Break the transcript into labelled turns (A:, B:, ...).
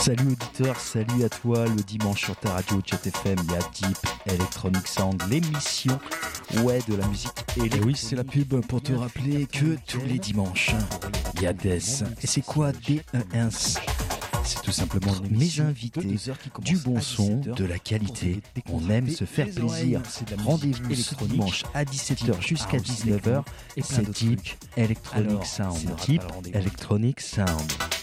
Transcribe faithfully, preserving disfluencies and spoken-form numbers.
A: Salut auditeur, salut à toi. Le dimanche sur ta radio Chat F M, il y a Deep Electronic Sound, l'émission ouais de la musique électronique.
B: Et oui, c'est la pub pour te rappeler que tous les dimanches, il y a Death.
A: Et c'est quoi D E S?
B: C'est tout simplement
A: mes invités, du bon son, de la qualité. On aime se faire plaisir. Rendez-vous ce dimanche à dix-sept heures jusqu'à dix-neuf heures. C'est Deep Electronic Sound. Deep Electronic Sound.